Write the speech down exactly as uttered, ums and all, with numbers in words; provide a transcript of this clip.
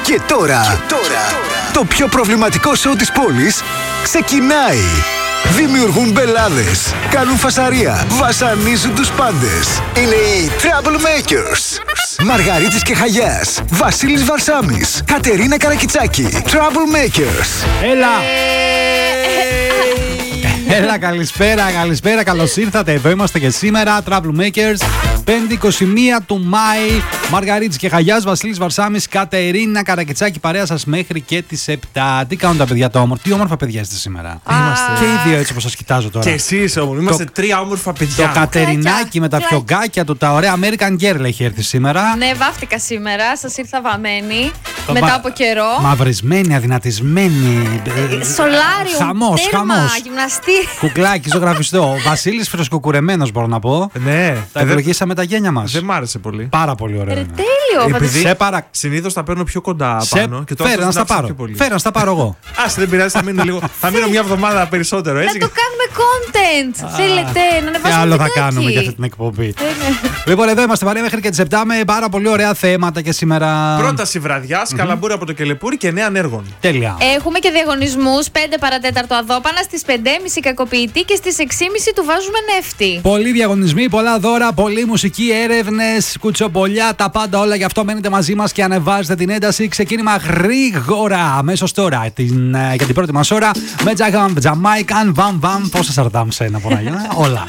Και τώρα, και τώρα, το πιο προβληματικό σοου της πόλης ξεκινάει. Δημιουργούν μπελάδες, κάνουν φασαρία, βασανίζουν τους πάντες. Είναι οι Troublemakers. Μαργαρίτης και Χαγιάς, Βασίλης Βαρσάμης, Κατερίνα Καρακιτσάκη. Troublemakers. Έλα! Έλα, καλησπέρα, καλησπέρα, καλώς ήρθατε. Εδώ είμαστε και σήμερα, Troublemakers. πέμπτη εικοστή πρώτη του Μάη. Μαργαρίτης και Χαγιάς, Βασίλης Βαρσάμης, Κατερίνα Καρακιτσάκη, παρέα σας μέχρι και τις επτά. Τι κάνουν τα παιδιά το όμορφα, τι όμορφα παιδιά είστε σήμερα. Είμαστε. Και οι δύο έτσι όπως σας κοιτάζω τώρα. Και εσείς όμως, είμαστε το, τρία όμορφα παιδιά. Το Κατερινάκι με τα φιωγκάκια του, τα ωραία American Girl έχει έρθει σήμερα. Ναι, βάφτηκα σήμερα, σας ήρθα βαμμένη Το μετά βα... από καιρό. Μαυρισμένη, αδυνατισμένη. Σολάριο, χαμός, τέρμα, χαμός. γυμναστή. Κουκλάκι, ζωγραφιστό. Βασίλης φρεσκοκουρεμένος μπορώ να πω. Ναι. Τα ευλογήσαμε τα γένια μας. Δεν μ' άρεσε πολύ. Πάρα πολύ ωραίο. Ρε, είναι. τέλειο, Επειδή Σε παρα... συνήθως τα παίρνω πιο κοντά Σε... πάνω. Και τώρα Φέρε να στα πάρω. Φέρε να στα πάρω εγώ. Άσε, δεν πειράζει, θα μείνω λίγο. Θα μείνω μια εβδομάδα περισσότερο, έτσι. Να το κάνουμε content. Θέλετε να Τι ανεβάσουμε άλλο θα βιντεάκι. κάνουμε για αυτή την εκπομπή. Ε, ναι. Λοιπόν, εδώ είμαστε παρέα μέχρι και τις επτά με πάρα πολύ ωραία θέματα και σήμερα. Πρόταση βραδιάς, καλαμπούρι από το Κελεπούρι και νέα ανέργων. Τέλεια. Έχουμε και διαγωνισμούς. πέντε παρατέταρτο αδόπανα, στις πέντε και μισή κακοποιητή και στις έξι και μισή του βάζουμε νεύτη. Πολλοί διαγωνισμοί, πολλά δώρα, πολλή μουσική, έρευνες, κουτσομπολιά, τα πάντα όλα. Γι' αυτό μένετε μαζί μας και ανεβάζετε την ένταση. Ξεκίνημα γρήγορα, αμέσως τώρα, την, για την πρώτη μας ώρα με Jamaican Vam Vam. Πόσα σαρδάμ σε ένα, όλα.